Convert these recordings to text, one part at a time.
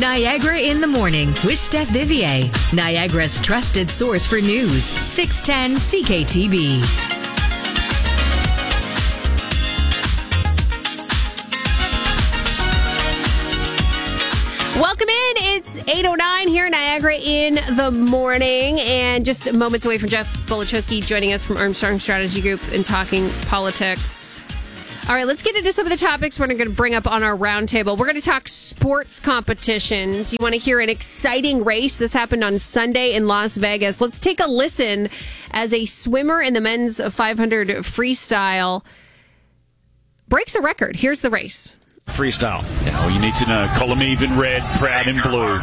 Niagara in the Morning with Steph Vivier, Niagara's trusted source for news, 610 CKTB. Welcome in. It's 8:09 here in Niagara in the morning, and just moments away from Jeff Bolichowski joining us from Armstrong Strategy Group and talking politics. All right, let's get into some of the topics we're going to bring up on our roundtable. We're going to talk sports competitions. You want to hear an exciting race? This happened on Sunday in Las Vegas. Let's take a listen as a swimmer in the men's 500 freestyle breaks a record. Here's the race. Freestyle. Yeah, well, you need to know. Columeve in red, Proud in blue.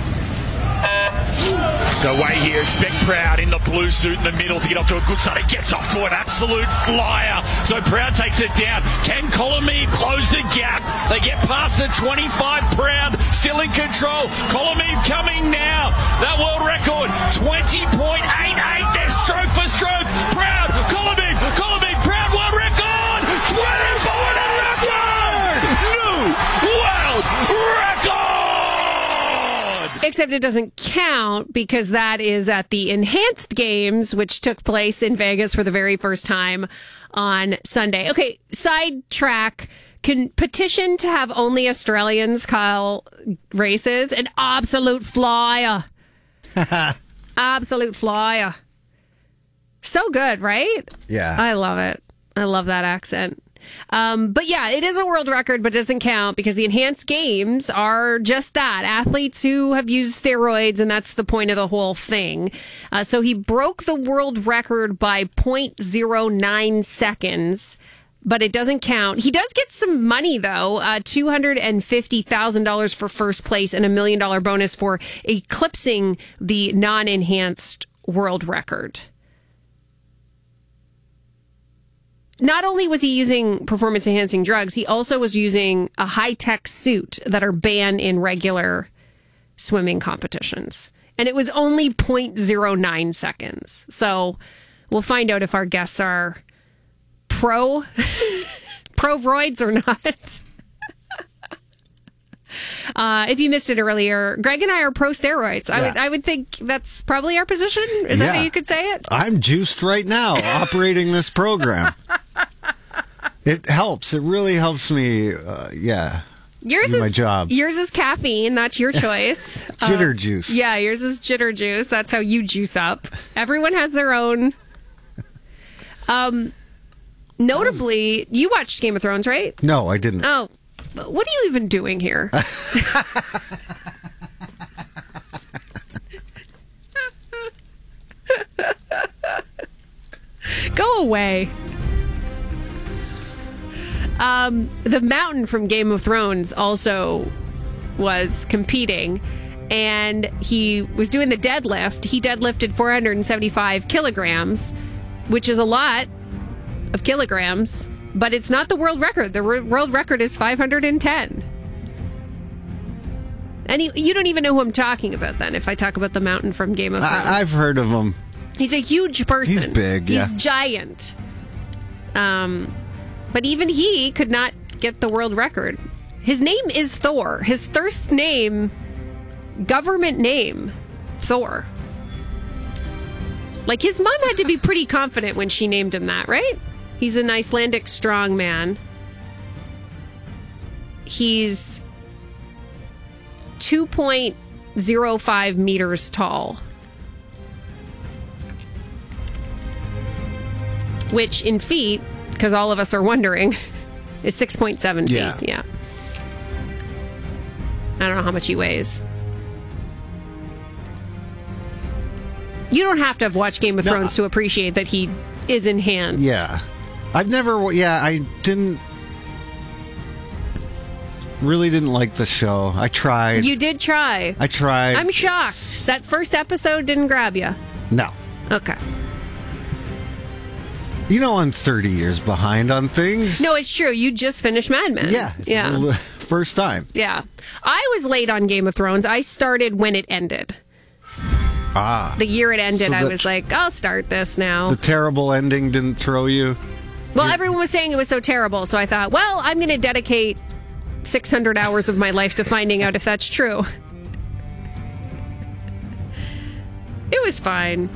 So away here, expect Proud in the blue suit in the middle to get off to a good start. He gets off to an absolute flyer. So Proud takes it down. Can Columeve close the gap? They get past the 25. Proud still in control. Columeve coming now. That world record, 20.88. They're stroke for stroke. Proud, Columeve, Proud world record, 24 record! New world record! Except it doesn't count because that is at the Enhanced Games, which took place in Vegas for the very first time on Sunday. Okay, sidetrack. Can petition to have only Australians call races an absolute flyer. Absolute flyer. So good, right? Yeah. I love it. I love that accent. But yeah, it is a world record, but it doesn't count because the Enhanced Games are just that. Athletes who have used steroids, and that's the point of the whole thing. So he broke the world record by 0.09 seconds, but it doesn't count. He does get some money, though, $250,000 for first place and $1 million bonus for eclipsing the non-enhanced world record. Not only was he using performance-enhancing drugs, he also was using a high-tech suit that are banned in regular swimming competitions. And it was only 0.09 seconds. So we'll find out if our guests are pro-roids or not. If you missed it earlier, Greg and I are pro-steroids. I would think that's probably our position. Is that how you could say it? I'm juiced right now operating this program. It helps. It really helps me, do my job. Yours is caffeine. That's your choice. Jitter juice. Yeah, yours is jitter juice. That's how you juice up. Everyone has their own. Notably, you watched Game of Thrones, right? No, I didn't. Oh, what are you even doing here? Go away. The Mountain from Game of Thrones also was competing, and he was doing the deadlift. He deadlifted 475 kilograms, which is a lot of kilograms, but it's not the world record. The world record is 510. And you don't even know who I'm talking about then if I talk about the Mountain from Game of Thrones. I've heard of him. He's a huge person. He's big, He's giant. But even he could not get the world record. His name is Thor. His first name, government name, Thor. Like, his mom had to be pretty confident when she named him that, right? He's an Icelandic strongman. He's 2.05 meters tall. Which in feet, because all of us are wondering, is 6.7 feet. Yeah. I don't know how much he weighs. You don't have to have watched Game of Thrones to appreciate that he is enhanced. Yeah. I really didn't like the show. I tried. You did try. I tried. I'm shocked. That first episode didn't grab you. No. Okay. You know, I'm 30 years behind on things. No, it's true. You just finished Mad Men. Yeah. First time. Yeah. I was late on Game of Thrones. I started when it ended. The year it ended, I was like, I'll start this now. The terrible ending didn't throw you? Well, everyone was saying it was so terrible, so I thought, well, I'm going to dedicate 600 hours of my life to finding out if that's true. It was fine.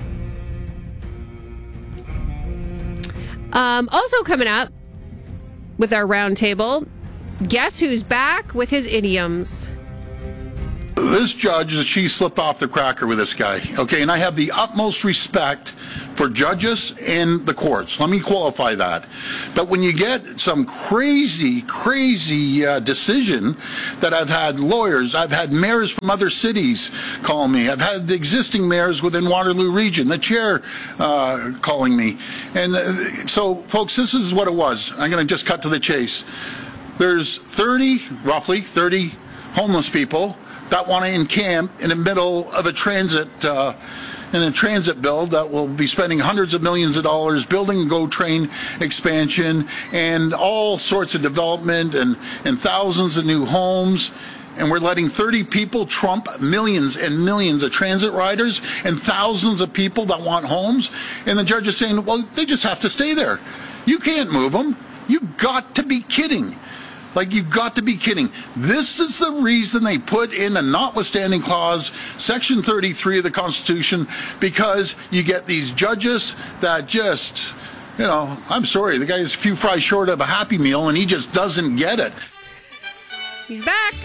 Also coming up with our roundtable, guess who's back with his idioms? This judge, she slipped off the cracker with this guy. Okay, and I have the utmost respect for judges and the courts. Let me qualify that. But when you get some crazy decision that I've had lawyers, I've had mayors from other cities call me. I've had the existing mayors within Waterloo Region, the chair calling me. And so, folks, this is what it was. I'm going to just cut to the chase. There's roughly 30 homeless people that want to encamp in the middle of a transit bill that will be spending hundreds of millions of dollars building a GO train expansion and all sorts of development and thousands of new homes. And we're letting 30 people trump millions and millions of transit riders and thousands of people that want homes. And the judge is saying, well, they just have to stay there. You can't move them. You've got to be kidding. Like, you've got to be kidding. This is the reason they put in a notwithstanding clause, Section 33 of the Constitution, because you get these judges that just, I'm sorry, the guy's a few fries short of a Happy Meal, and he just doesn't get it. He's back.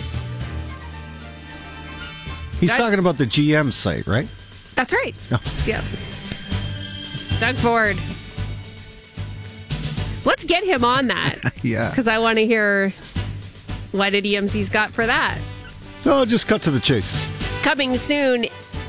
He's talking about the GM site, right? That's right. No. Yep. Doug Ford. Let's get him on that. Yeah. Because I want to hear what idioms he's got for that. Oh, just cut to the chase. Coming soon,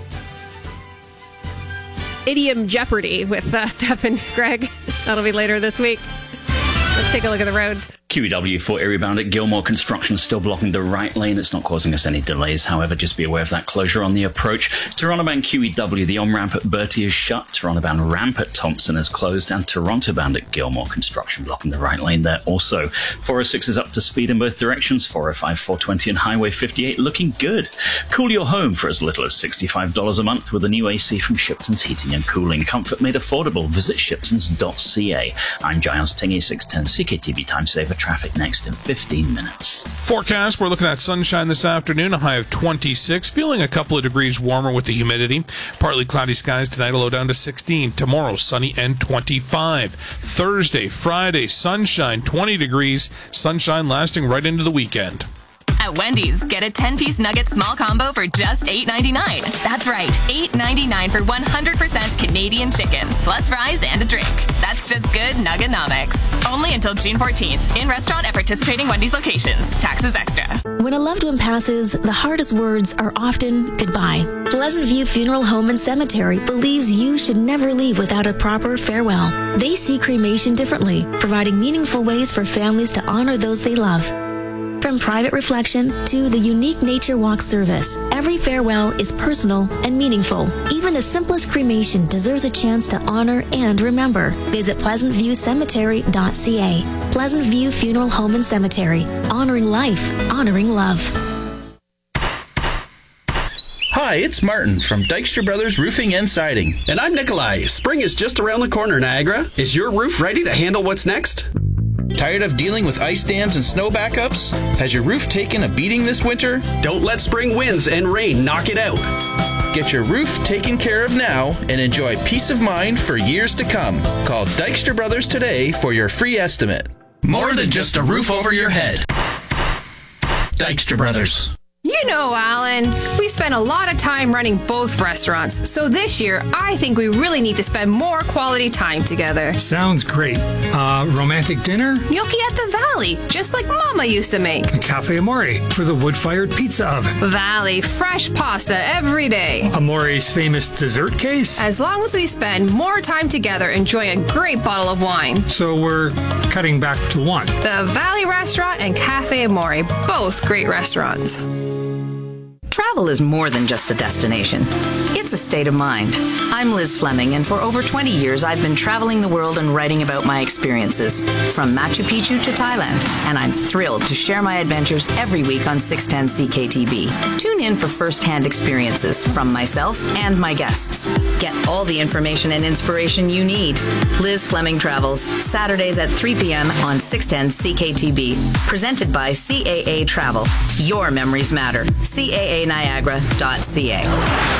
Idiom Jeopardy with Steph and Greg. That'll be later this week. Let's take a look at the roads. QEW for Erie bound at Gilmore Construction still blocking the right lane. It's not causing us any delays. However, just be aware of that closure on the approach. Toronto bound QEW, the on-ramp at Bertie is shut. Toronto bound ramp at Thompson is closed. And Toronto bound at Gilmore Construction blocking the right lane there also. 406 is up to speed in both directions. 405, 420 and Highway 58 looking good. Cool your home for as little as $65 a month with a new AC from Shipton's Heating and Cooling. Comfort made affordable. Visit shiptons.ca. I'm Giles Tingy, 610 CKTV Time Saver. Traffic next in 15 minutes. Forecast, we're looking at sunshine this afternoon, a high of 26, feeling a couple of degrees warmer with the humidity. Partly cloudy skies tonight, a low down to 16. Tomorrow, sunny and 25. Thursday, Friday, sunshine, 20 degrees. Sunshine lasting right into the weekend. At Wendy's, get a 10-piece nugget small combo for just $8.99. That's right, $8.99 for 100% Canadian chicken, plus fries and a drink. That's just good Nuggenomics. Only until June 14th, in restaurant at participating Wendy's locations. Taxes extra. When a loved one passes, the hardest words are often goodbye. Pleasant View Funeral Home and Cemetery believes you should never leave without a proper farewell. They see cremation differently, providing meaningful ways for families to honor those they love. From private reflection to the unique nature walk service, every farewell is personal and meaningful. Even the simplest cremation deserves a chance to honor and remember. Visit pleasantviewcemetery.ca. Pleasant View Funeral Home and Cemetery. Honoring life, honoring love. Hi, it's Martin from Dykstra Brothers Roofing and Siding. And I'm Nikolai. Spring is just around the corner, Niagara. Is your roof ready to handle what's next? Tired of dealing with ice dams and snow backups? Has your roof taken a beating this winter? Don't let spring winds and rain knock it out. Get your roof taken care of now and enjoy peace of mind for years to come. Call Dykstra Brothers today for your free estimate. More than just a roof over your head. Dykstra Brothers. You know, Alan, we spend a lot of time running both restaurants, so this year I think we really need to spend more quality time together. Sounds great. Romantic dinner? Gnocchi at the Valley, just like Mama used to make. Cafe Amore for the wood-fired pizza oven. Valley, fresh pasta every day. Amore's famous dessert case? As long as we spend more time together enjoying a great bottle of wine. So we're cutting back to one. The Valley Restaurant and Cafe Amore, both great restaurants. Travel is more than just a destination. It's a state of mind. I'm Liz Fleming, and for over 20 years, I've been traveling the world and writing about my experiences, from Machu Picchu to Thailand, and I'm thrilled to share my adventures every week on 610 CKTB. Tune in for first-hand experiences from myself and my guests. Get all the information and inspiration you need. Liz Fleming Travels, Saturdays at 3 p.m. on 610 CKTB. Presented by CAA Travel. Your memories matter. CAANiagara.ca.